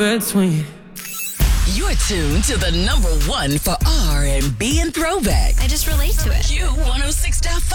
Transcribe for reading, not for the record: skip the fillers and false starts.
between. You're tuned to the #1 for R&B and throwback. I just relate to it. Q106.5.